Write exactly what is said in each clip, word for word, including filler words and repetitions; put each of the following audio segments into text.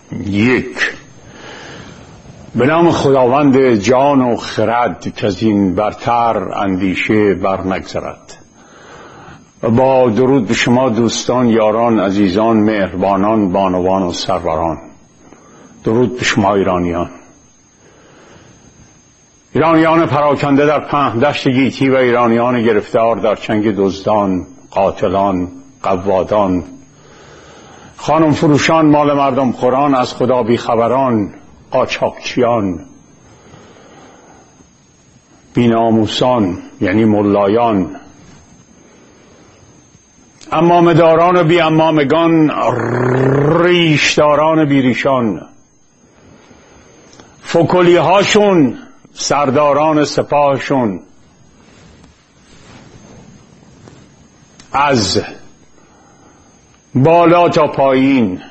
یک. به نام خداوند جان و خرد که از این برتر اندیشه بر نگذرد. با درود به شما دوستان، یاران، عزیزان، مهربانان، بانوان و سروران. درود به شما ایرانیان. ایرانیان پراکنده در پهن دشت گیتی و ایرانیان گرفتار در چنگ دزدان، قاتلان، قوادان، خانم فروشان، مال مردم خوران، از خدا بیخبران، قاچاقچیان، بیناموسان یعنی ملایان، امامداران و بی امامگان، ریشداران بیریشان، فکلی هاشون، سرداران سپاهشون، از بالا تا پایین،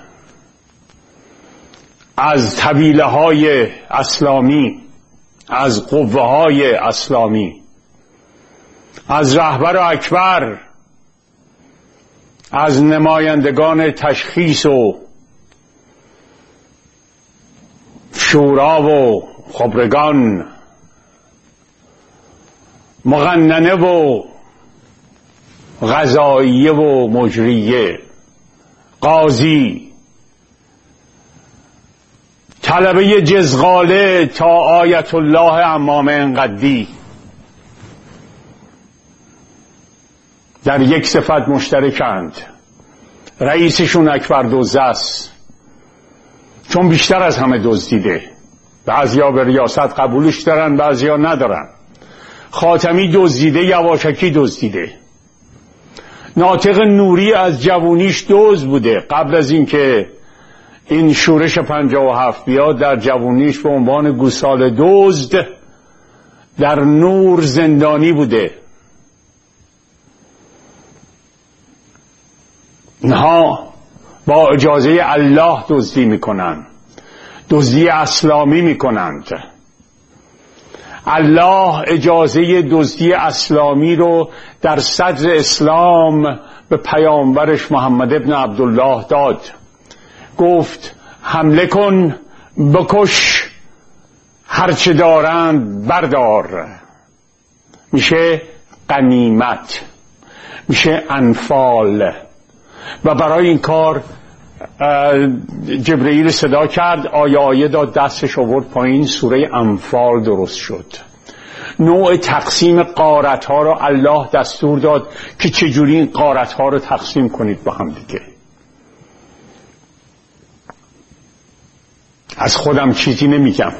از طویله های اسلامی، از قوه های اسلامی، از رهبر و اکبر، از نمایندگان تشخیص و شورا و خبرگان، مقننه و قضاییه و مجریه، قاضی، طلبه جزغاله تا آیت الله امام انقدی، در یک صفت مشترکند. رئیسشون اکبر دزد است، چون بیشتر از همه دزدیده. بعضیا به ریاست قبولش دارن، بعضیا ندارن. خاتمی دزدیده، یواشکی دزدیده. ناطق نوری از جوونیش دزد بوده. قبل از اینکه این شورش پنجاه و هفت بیاد، در جوونیش به عنوان گوساله دزد در نور زندانی بوده. اینها با اجازه الله دزدی میکنند، دزدی اسلامی میکنند. الله اجازه دزدی اسلامی رو در صدر اسلام به پیامبرش محمد ابن عبدالله داد. گفت حمله کن، بکش، هرچه دارند بردار. میشه غنیمت، میشه انفال. و برای این کار جبرئیل صدا کرد، آیه آیه داد، دستش آورد پایین، سوره انفال درست شد. نوع تقسیم غارت ها رو الله دستور داد که چجوری این غارت ها رو تقسیم کنید با هم دیگه. از خودم چیزی نمیگم.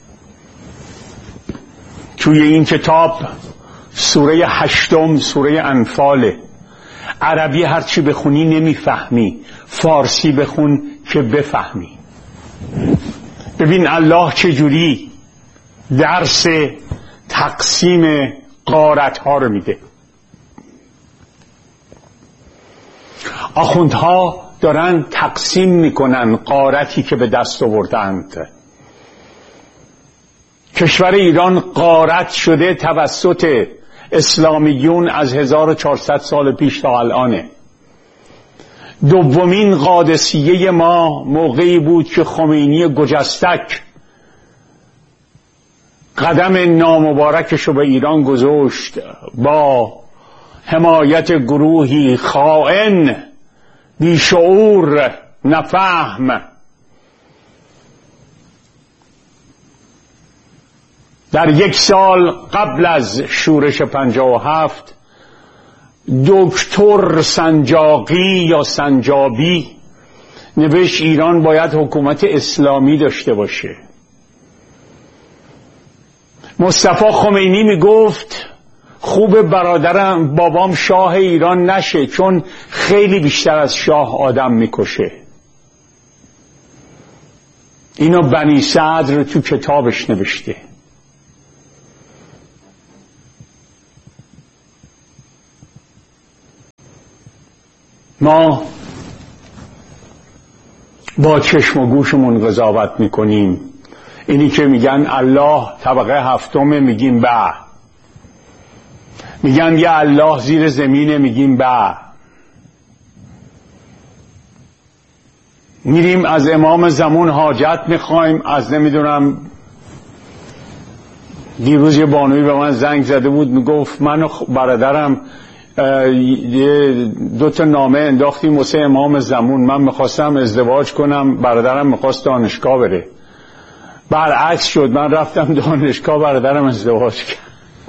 توی این کتاب سوره هشتم سوره انفاله. عربی هرچی بخونی نمیفهمی، فارسی بخون که بفهمی. ببین الله چجوری درس تقسیم غارت ها رو میده. آخوندها دارن تقسیم میکنن غارتی که به دست آوردند. کشور ایران غارت شده توسط اسلامیون از هزار و چهارصد سال پیش تا الانه. دومین قادسیه ما موقعی بود که خمینی گجستک قدم نامبارکشو به ایران گذاشت با حمایت گروهی خائن، بیشعور، نفهم. در یک سال قبل از شورش پنجاه و هفت دکتر سنجاقی یا سنجابی نوشت ایران باید حکومت اسلامی داشته باشه. مصطفی خمینی میگفت خوب برادرم بابام شاه ایران نشه، چون خیلی بیشتر از شاه آدم میکشه. اینو بنی صدر تو کتابش نوشته. ما با چشم و گوشمون قضاوت میکنیم. اینی که میگن الله طبقه هفتمه میگیم به، میگن یا الله زیر زمینه میگیم به. میریم از امام زمان حاجت میخوایم، از نمیدونم دیروز یه بانوی به من زنگ زده بود میگفت من و برادرم دو تا نامه انداختیم واسه امام زمان، من میخواستم ازدواج کنم، برادرم میخواست دانشگاه بره. برعکس شد، من رفتم دانشگاه، برادرم ازدواج کرد.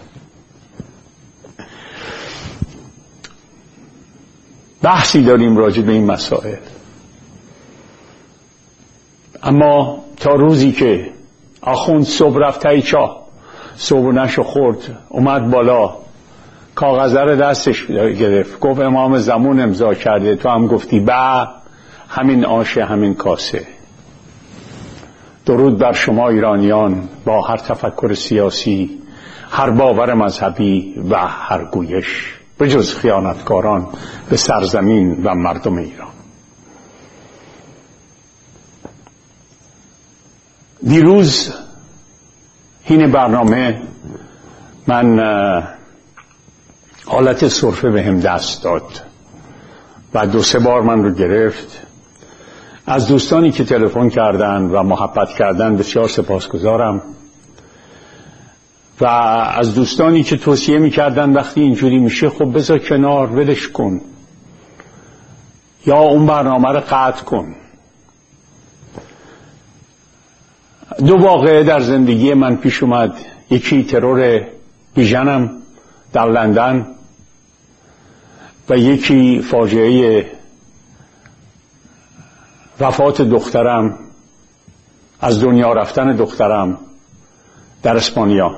بحثی داریم راجع به این مسائل، اما تا روزی که آخوند صبح رفت تایی چاه، صبح نشو خورد، اومد بالا، کاغذه رو دستش گرفت، گفت امام زمان امضا کرده، تو هم گفتی با، همین آشه همین کاسه. درود بر شما ایرانیان با هر تفکر سیاسی، هر باور مذهبی و هر گویش، به جز خیانتکاران به سرزمین و مردم ایران. دیروز این برنامه من حالت سرفه به هم دست داد و دو سه بار من رو گرفت. از دوستانی که تلفن کردن و محبت کردن بسیار سپاسگزارم و از دوستانی که توصیه میکردن وقتی اینجوری میشه خب بذار کنار، ولش کن، یا اون برنامه رو قطع کن. دو واقعه در زندگی من پیش اومد، یکی ترور بیژنم در لندن و یکی فاجعه وفات دخترم، از دنیا رفتن دخترم در اسپانیا.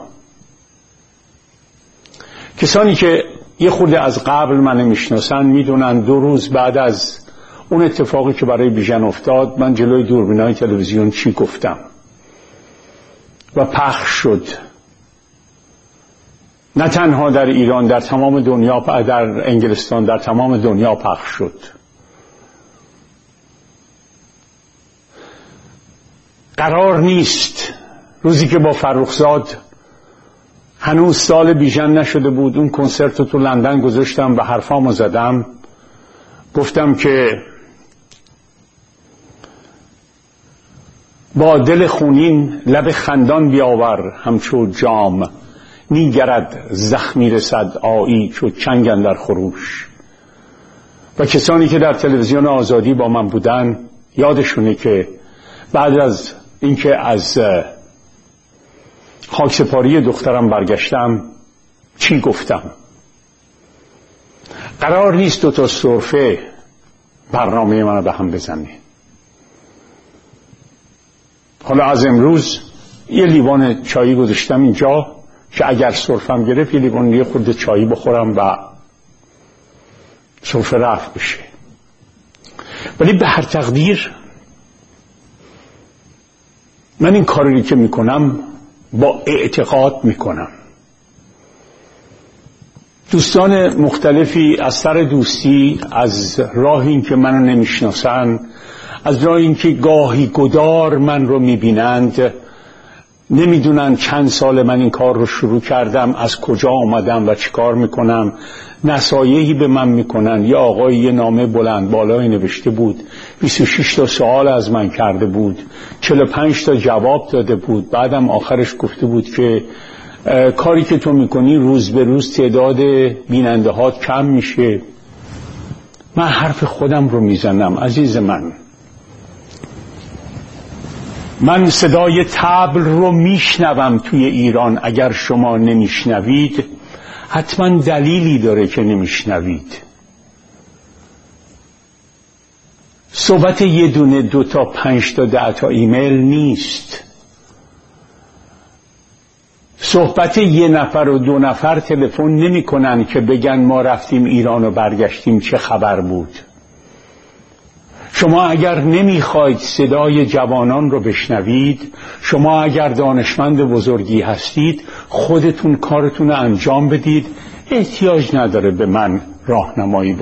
کسانی که یه خورده از قبل من میشناسن میدونن دو روز بعد از اون اتفاقی که برای بیژن افتاد من جلوی دوربینای تلویزیون چی گفتم و پخش شد، نه تنها در ایران، در تمام دنیا، در انگلستان، در تمام دنیا پخش شد. قرار نیست روزی که با فرخزاد هنوز سال بیژن نشده بود اون کنسرت رو تو لندن گذاشتم و حرفامو زدم، گفتم که با دل خونین لب خندان بیاور همچو جام، نیگرد زخمی رسد آیی چو چنگ اندر خروش. و کسانی که در تلویزیون آزادی با من بودن یادشونه که بعد از اینکه از خاکسپاری دخترم برگشتم چی گفتم. قرار نیست دو تا سرفه برنامه من به هم بزنه. حالا از امروز یه لیوان چایی گذاشتم اینجا که اگر سرفم گرفت یه لیوان یه خورده چایی بخورم و سرفه رفت بشه. ولی به هر تقدیر من این کاری که میکنم با اعتقاد میکنم. دوستان مختلفی از سر دوستی، از راه این که منو نمیشناسن، از راه این که گاهی گدار من رو میبینند، نمیدونن چند سال من این کار رو شروع کردم، از کجا آمدم و چی کار میکنم، نصایحی به من میکنن. یه آقای یه نامه بلند بالایی نوشته بود، بیست و شش تا سوال از من کرده بود، چهل و پنج تا جواب داده بود، بعدم آخرش گفته بود که کاری که تو میکنی روز به روز تعداد بیننده هات کم میشه. من حرف خودم رو میزنم عزیز من. من صدای طبل رو میشنوم توی ایران. اگر شما نمیشنوید حتما دلیلی داره که نمیشنوید. صحبت یه دونه دو تا پنج تا ده تا ایمیل نیست. صحبت یه نفر و دو نفر تلفن نمی کنن که بگن ما رفتیم ایران و برگشتیم چه خبر بود. شما اگر نمیخواید صدای جوانان رو بشنوید، شما اگر دانشمند بزرگی هستید، خودتون کارتون رو انجام بدید. احتیاج نداره به من راهنمایی